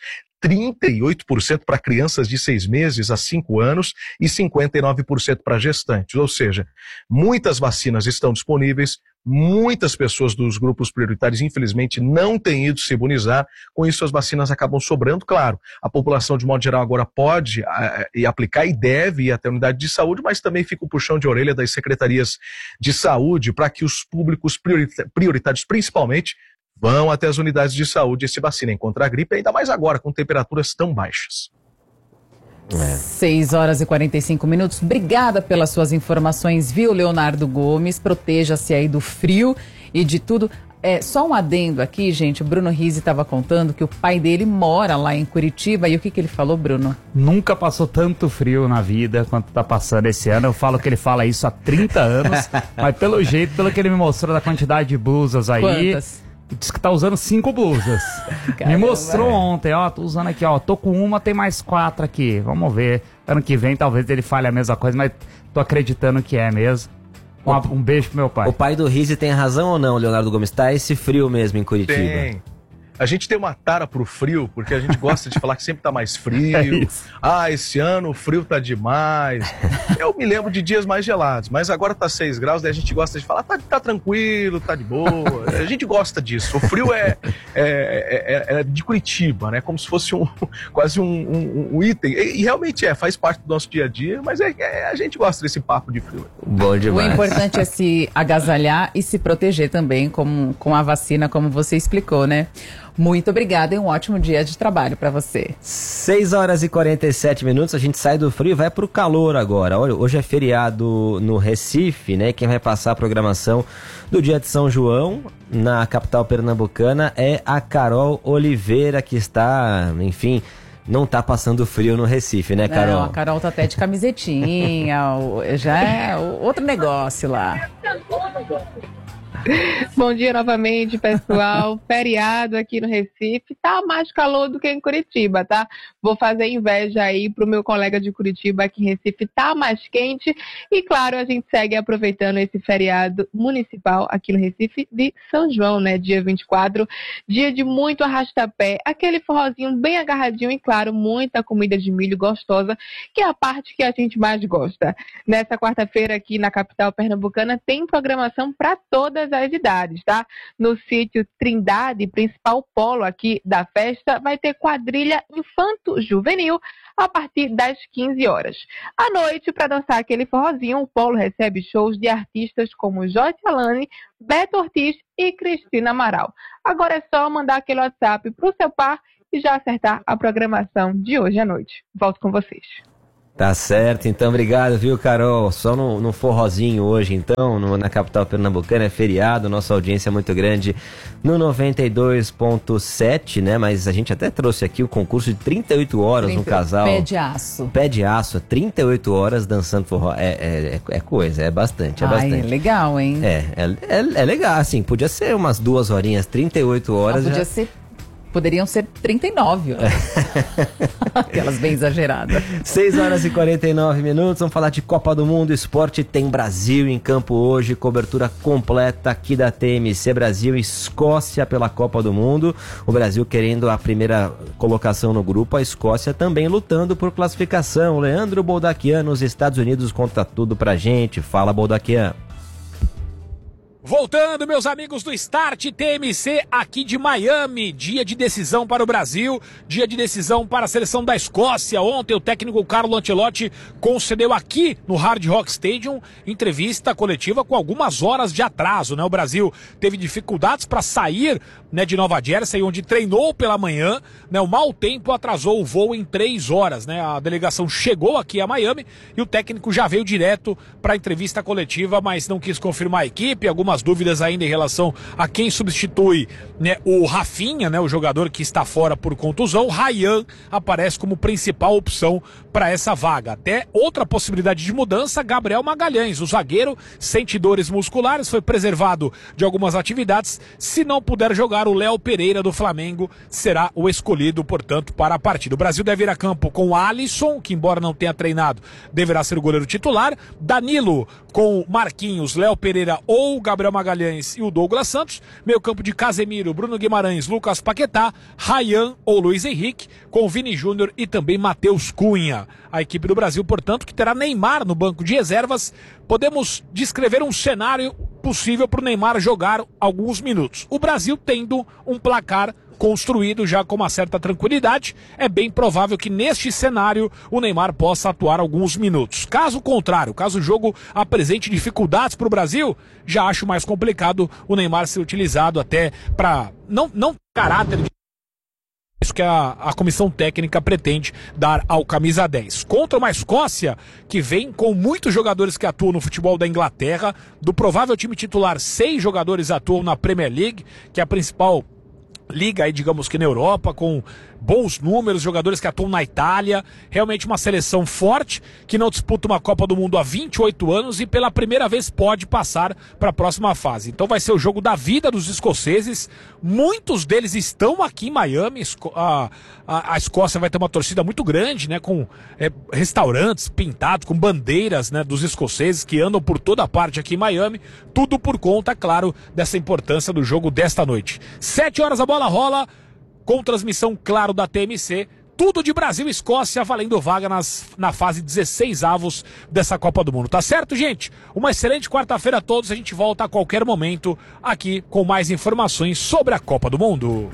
38% para crianças de 6 meses a 5 anos e 59% para gestantes. Ou seja, muitas vacinas estão disponíveis, muitas pessoas dos grupos prioritários, infelizmente, não têm ido se imunizar. Com isso, as vacinas acabam sobrando. Claro, a população, de modo geral, agora pode aplicar e deve ir até a unidade de saúde, mas também fica o puxão de orelha das secretarias de saúde para que os públicos prioritários, principalmente, vão até as unidades de saúde e se vacinem contra a gripe, ainda mais agora, com temperaturas tão baixas. 6 horas e 45 minutos. Obrigada pelas suas informações, viu, Leonardo Gomes? Proteja-se aí do frio e de tudo. Só um adendo aqui, gente. O Bruno Rizzi estava contando que o pai dele mora lá em Curitiba. E o que ele falou, Bruno? Nunca passou tanto frio na vida quanto tá passando esse ano. Eu falo que ele fala isso há 30 anos. Mas pelo jeito, pelo que ele me mostrou da quantidade de blusas aí... Quantas? Diz que tá usando 5 blusas. Me mostrou ontem, ó, tô usando aqui, ó, tô com uma, tem mais 4 aqui. Vamos ver, ano que vem talvez ele fale a mesma coisa, mas tô acreditando que é mesmo. Um beijo pro meu pai. O pai do Rizzi tem razão ou não, Leonardo Gomes? Tá esse frio mesmo em Curitiba? Tem. A gente tem uma tara pro frio, porque a gente gosta de falar que sempre tá mais frio. Esse ano o frio tá demais. Eu me lembro de dias mais gelados, mas agora tá 6 graus, daí a gente gosta de falar, tá tranquilo, tá de boa. A gente gosta disso. O frio é de Curitiba, né? Como se fosse quase um item. E realmente faz parte do nosso dia a dia, mas a gente gosta desse papo de frio. Bom demais. O importante é se agasalhar e se proteger também com a vacina, como você explicou, né? Muito obrigada e um ótimo dia de trabalho para você. 6h47, a gente sai do frio e vai pro calor agora. Olha, hoje é feriado no Recife, né? Quem vai passar a programação do dia de São João na capital pernambucana é a Carol Oliveira, que está, enfim, não tá passando frio no Recife, né, Carol? Não, a Carol tá até de camisetinha, já é outro negócio lá. Bom dia novamente, pessoal. Feriado aqui no Recife. Tá mais calor do que em Curitiba, tá? Vou fazer inveja aí pro meu colega de Curitiba, aqui em Recife tá mais quente. E claro, a gente segue aproveitando esse feriado municipal aqui no Recife de São João, né? Dia 24, dia de muito arrastapé, aquele forrozinho bem agarradinho e claro, muita comida de milho gostosa, que é a parte que a gente mais gosta. Nessa quarta-feira aqui na capital pernambucana tem programação para todas as idades, tá? No sítio Trindade, principal polo aqui da festa, vai ter quadrilha infanto-juvenil a partir das 15 horas. À noite, para dançar aquele forrozinho, o polo recebe shows de artistas como Joyce Alane, Beto Ortiz e Cristina Amaral. Agora é só mandar aquele WhatsApp pro seu par e já acertar a programação de hoje à noite. Volto com vocês. Tá certo, então obrigado, viu, Carol? Só no forrozinho hoje, então, na capital pernambucana, é feriado, nossa audiência é muito grande no 92.7, né? Mas a gente até trouxe aqui o concurso de 38 horas, um casal. Pé de aço. Pé de aço, 38 horas dançando forró. É coisa, é bastante, é bastante. É legal, hein? É legal, assim, podia ser umas 2 horinhas, 38 horas. Poderiam ser 39 horas. Aquelas bem exageradas. 6h49, vamos falar de Copa do Mundo. Esporte tem Brasil em campo hoje, cobertura completa aqui da TMC. Brasil e Escócia pela Copa do Mundo. O Brasil querendo a primeira colocação no grupo, a Escócia também lutando por classificação. Leandro Boldaquian nos Estados Unidos conta tudo pra gente. Fala, Boldaquian. Voltando, meus amigos do Start TMC aqui de Miami, dia de decisão para o Brasil, dia de decisão para a seleção da Escócia. Ontem o técnico Carlo Ancelotti concedeu aqui no Hard Rock Stadium entrevista coletiva com algumas horas de atraso, né? O Brasil teve dificuldades para sair, né, de Nova Jersey, onde treinou pela manhã, né? O mau tempo atrasou o voo em 3 horas, né? A delegação chegou aqui a Miami e o técnico já veio direto para a entrevista coletiva, mas não quis confirmar a equipe, algumas dúvidas ainda em relação a quem substitui, né, o Rafinha, né, o jogador que está fora por contusão. O Ryan aparece como principal opção para essa vaga. Até outra possibilidade de mudança, Gabriel Magalhães, o zagueiro, sente dores musculares, foi preservado de algumas atividades. Se não puder jogar, o Léo Pereira do Flamengo será o escolhido, portanto, para a partida. O Brasil deve ir a campo com Alisson, que embora não tenha treinado, deverá ser o goleiro titular. Danilo com Marquinhos, Léo Pereira ou Gabriel Magalhães e o Douglas Santos. Meio campo de Casemiro, Bruno Guimarães, Lucas Paquetá, Ryan ou Luiz Henrique, com Vini Júnior e também Matheus Cunha. A equipe do Brasil, portanto, que terá Neymar no banco de reservas. Podemos descrever um cenário possível para o Neymar jogar alguns minutos. O Brasil tendo um placar construído já com uma certa tranquilidade, é bem provável que neste cenário o Neymar possa atuar alguns minutos. Caso contrário, caso o jogo apresente dificuldades para o Brasil, já acho mais complicado o Neymar ser utilizado até para não caráter de isso que a comissão técnica pretende dar ao camisa 10. Contra uma Escócia que vem com muitos jogadores que atuam no futebol da Inglaterra, do provável time titular, 6 jogadores atuam na Premier League, que é a principal liga aí, digamos que na Europa, com bons números, jogadores que atuam na Itália, realmente uma seleção forte, que não disputa uma Copa do Mundo há 28 anos e pela primeira vez pode passar para a próxima fase. Então vai ser o jogo da vida dos escoceses, muitos deles estão aqui em Miami, a Escócia vai ter uma torcida muito grande, né, com restaurantes pintados, com bandeiras, né, dos escoceses que andam por toda parte aqui em Miami, tudo por conta, claro, dessa importância do jogo desta noite. 7 horas a bola rola, com transmissão, claro, da TMC, tudo de Brasil e Escócia, valendo vaga na fase 16avos dessa Copa do Mundo. Tá certo, gente? Uma excelente quarta-feira a todos, a gente volta a qualquer momento aqui com mais informações sobre a Copa do Mundo.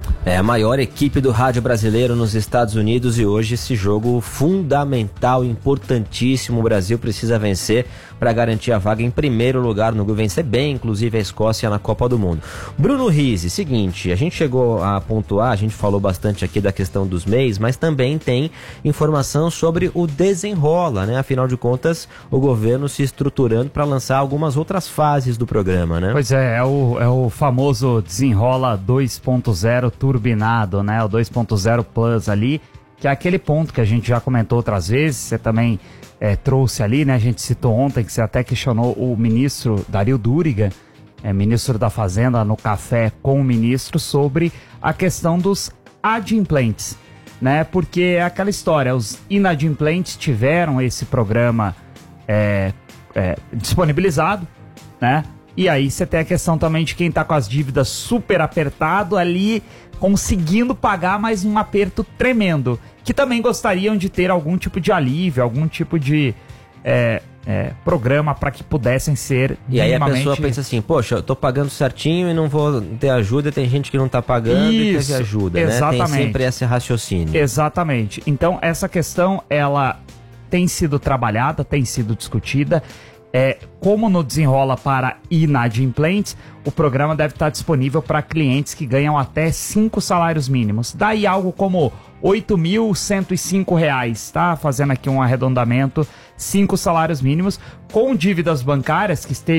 É a maior equipe do rádio brasileiro nos Estados Unidos e hoje esse jogo fundamental, importantíssimo. O Brasil precisa vencer para garantir a vaga em primeiro lugar no grupo, vencer bem, inclusive a Escócia na Copa do Mundo. Bruno Rizzi, seguinte, a gente chegou a pontuar, a gente falou bastante aqui da questão dos MEIs, mas também tem informação sobre o Desenrola, né? Afinal de contas, o governo se estruturando para lançar algumas outras fases do programa, né? Pois é o famoso Desenrola 2.0 turbinado, né? O 2.0 Plus ali, que é aquele ponto que a gente já comentou outras vezes, você também trouxe ali, né? A gente citou ontem que você até questionou o ministro Dario Duriga, ministro da Fazenda, no café com o ministro, sobre a questão dos adimplentes, né? Porque é aquela história, os inadimplentes tiveram esse programa disponibilizado, né? E aí você tem a questão também de quem tá com as dívidas super apertado ali, conseguindo pagar, mas um aperto tremendo, que também gostariam de ter algum tipo de alívio, algum tipo de programa para que pudessem ser E aí a pessoa pensa assim, poxa, eu tô pagando certinho e não vou ter ajuda, tem gente que não tá pagando e teve ajuda, exatamente, né? Tem sempre esse raciocínio. Exatamente. Então essa questão, ela tem sido trabalhada, tem sido discutida. Como no Desenrola para inadimplentes, o programa deve estar disponível para clientes que ganham até 5 salários mínimos. Daí algo como R$ 8.105, tá? Fazendo aqui um arredondamento, 5 salários mínimos, com dívidas bancárias que estejam